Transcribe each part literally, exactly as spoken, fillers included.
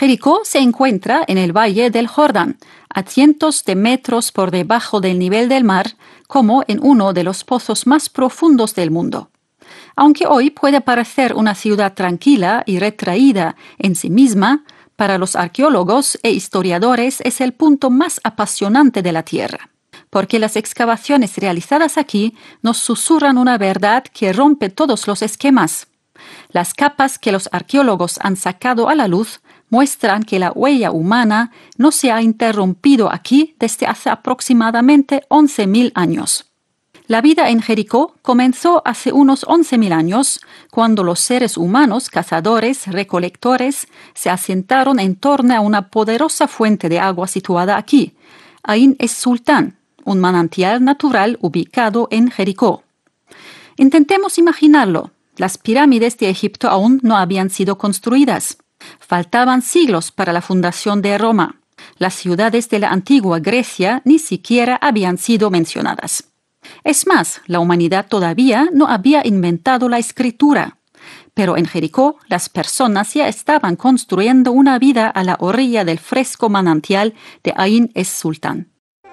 Jericó se encuentra en el valle del Jordán, a cientos de metros por debajo del nivel del mar, como en uno de los pozos más profundos del mundo. Aunque hoy puede parecer una ciudad tranquila y retraída en sí misma, para los arqueólogos e historiadores es el punto más apasionante de la tierra, porque las excavaciones realizadas aquí nos susurran una verdad que rompe todos los esquemas. Las capas que los arqueólogos han sacado a la luz muestran que la huella humana no se ha interrumpido aquí desde hace aproximadamente once mil años. La vida en Jericó comenzó hace unos once mil años, cuando los seres humanos, cazadores, recolectores, se asentaron en torno a una poderosa fuente de agua situada aquí, Ain es-Sultán, un manantial natural ubicado en Jericó. Intentemos imaginarlo. Las pirámides de Egipto aún no habían sido construidas. Faltaban siglos para la fundación de Roma. Las ciudades de la antigua Grecia ni siquiera habían sido mencionadas. Es más, la humanidad todavía no había inventado la escritura. Pero en Jericó, las personas ya estaban construyendo una vida a la orilla del fresco manantial de Ain es-Sultán.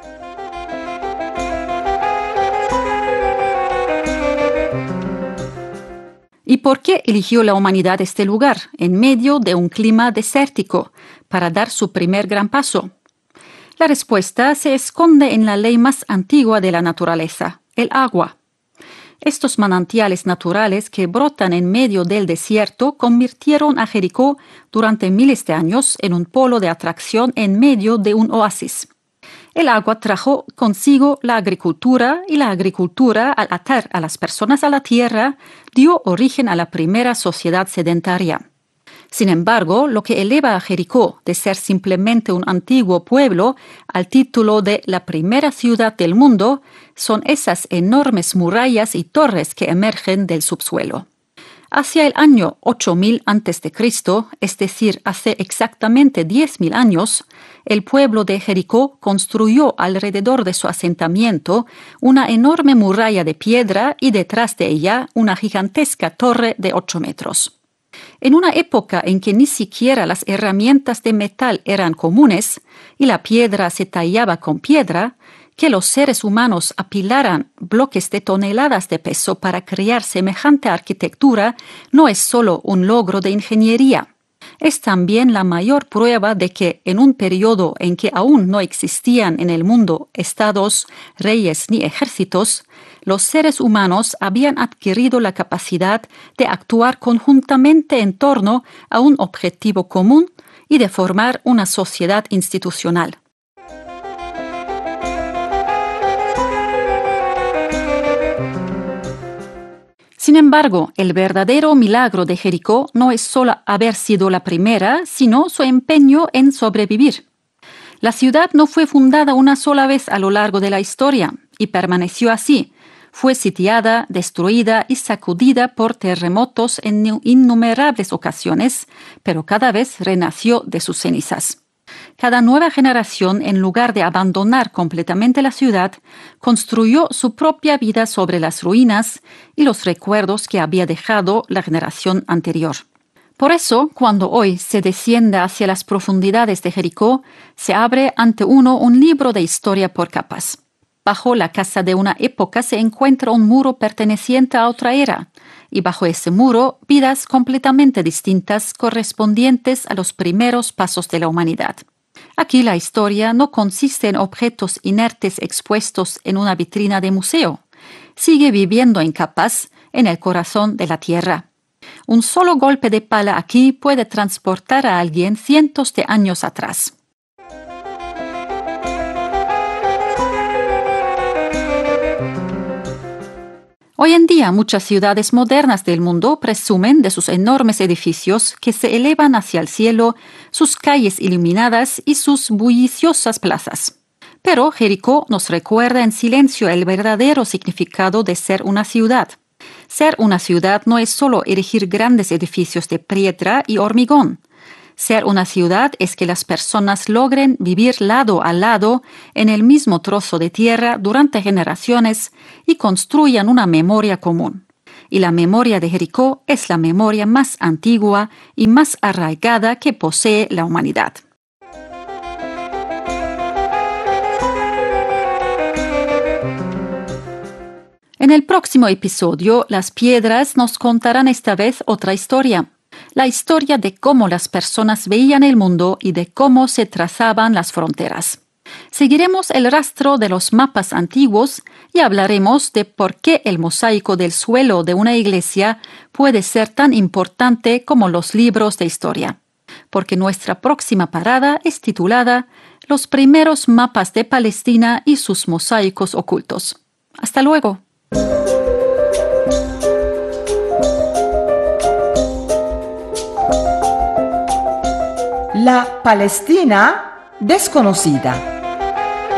¿Y por qué eligió la humanidad este lugar, en medio de un clima desértico, para dar su primer gran paso? La respuesta se esconde en la ley más antigua de la naturaleza, el agua. Estos manantiales naturales que brotan en medio del desierto convirtieron a Jericó durante miles de años en un polo de atracción en medio de un oasis. El agua trajo consigo la agricultura y la agricultura, al atar a las personas a la tierra, dio origen a la primera sociedad sedentaria. Sin embargo, lo que eleva a Jericó de ser simplemente un antiguo pueblo al título de la primera ciudad del mundo son esas enormes murallas y torres que emergen del subsuelo. Hacia el año ocho mil antes de Cristo, es decir, hace exactamente diez mil años, el pueblo de Jericó construyó alrededor de su asentamiento una enorme muralla de piedra y detrás de ella una gigantesca torre de ocho metros. En una época en que ni siquiera las herramientas de metal eran comunes y la piedra se tallaba con piedra, que los seres humanos apilaran bloques de toneladas de peso para crear semejante arquitectura no es solo un logro de ingeniería. Es también la mayor prueba de que en un periodo en que aún no existían en el mundo estados, reyes ni ejércitos, los seres humanos habían adquirido la capacidad de actuar conjuntamente en torno a un objetivo común y de formar una sociedad institucional. Sin embargo, el verdadero milagro de Jericó no es solo haber sido la primera, sino su empeño en sobrevivir. La ciudad no fue fundada una sola vez a lo largo de la historia y permaneció así. Fue sitiada, destruida y sacudida por terremotos en innumerables ocasiones, pero cada vez renació de sus cenizas. Cada nueva generación, en lugar de abandonar completamente la ciudad, construyó su propia vida sobre las ruinas y los recuerdos que había dejado la generación anterior. Por eso, cuando hoy se desciende hacia las profundidades de Jericó, se abre ante uno un libro de historia por capas. Bajo la casa de una época se encuentra un muro perteneciente a otra era, y bajo ese muro vidas completamente distintas correspondientes a los primeros pasos de la humanidad. Aquí la historia no consiste en objetos inertes expuestos en una vitrina de museo. Sigue viviendo en capas en el corazón de la tierra. Un solo golpe de pala aquí puede transportar a alguien cientos de años atrás. Hoy en día muchas ciudades modernas del mundo presumen de sus enormes edificios que se elevan hacia el cielo, sus calles iluminadas y sus bulliciosas plazas. Pero Jericó nos recuerda en silencio el verdadero significado de ser una ciudad. Ser una ciudad no es solo erigir grandes edificios de piedra y hormigón. Ser una ciudad es que las personas logren vivir lado a lado en el mismo trozo de tierra durante generaciones y construyan una memoria común. y la memoria de Jericó es la memoria más antigua y más arraigada que posee la humanidad. En el próximo episodio, las piedras nos contarán esta vez otra historia. La historia de cómo las personas veían el mundo y de cómo se trazaban las fronteras. Seguiremos el rastro de los mapas antiguos y hablaremos de por qué el mosaico del suelo de una iglesia puede ser tan importante como los libros de historia. Porque nuestra próxima parada es titulada Los primeros mapas de Palestina y sus mosaicos ocultos. Hasta luego. La Palestina desconocida.